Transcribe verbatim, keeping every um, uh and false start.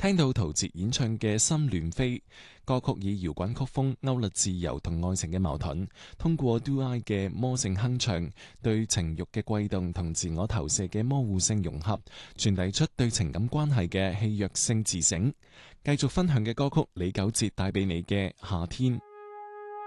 聽到陶喆演唱嘅《心亂飛》歌曲，以搖滾曲風勾勒自由同愛情嘅矛盾，通過 Do I 嘅魔性哼唱，對情慾嘅悸動同自我投射嘅模糊性融合，傳遞出對情感關係嘅戲謔性自省。繼續分享嘅歌曲，李玖哲帶俾你嘅《夏天》。